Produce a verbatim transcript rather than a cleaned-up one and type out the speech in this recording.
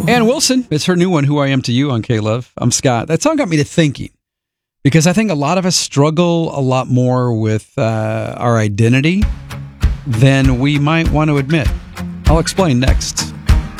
Ann Wilson, it's her new one, Who I Am to You, on K-Love. I'm Scott. That song got me to thinking, because I think a lot of us struggle a lot more with uh, our identity than we might want to admit. I'll explain next.